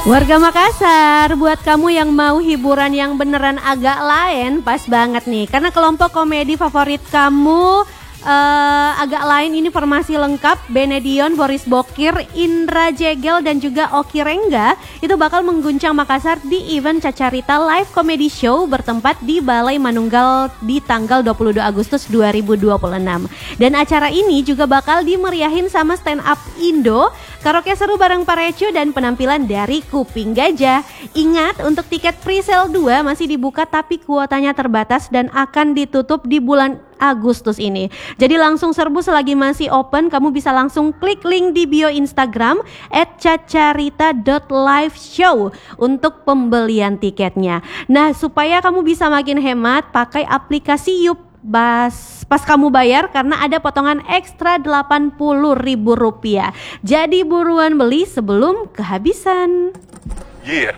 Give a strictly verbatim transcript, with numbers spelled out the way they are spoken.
Warga Makassar, buat kamu yang mau hiburan yang beneran agak lain, pas banget nih. Karena kelompok komedi favorit kamu uh, agak lain, ini formasi lengkap Benedion, Boris Bokir, Indra Jegel, dan juga Oki Rengga itu bakal mengguncang Makassar di event Cacarita Live Comedy Show bertempat di Balai Manunggal di tanggal dua puluh dua Agustus dua ribu dua puluh enam. Dan acara ini juga bakal dimeriahin sama stand up Indo, karaoke seru bareng Parecu, dan penampilan dari Kuping Gajah. Ingat, untuk tiket pre-sale dua masih dibuka tapi kuotanya terbatas dan akan ditutup di bulan Agustus ini. Jadi langsung serbu selagi masih open. Kamu bisa langsung klik link di bio Instagram et cacarita dot live show untuk pembelian tiketnya. Nah, supaya kamu bisa makin hemat, pakai aplikasi Yup Bas, pas kamu bayar karena ada potongan ekstra delapan puluh ribu rupiah. Jadi buruan beli sebelum kehabisan. Yeah.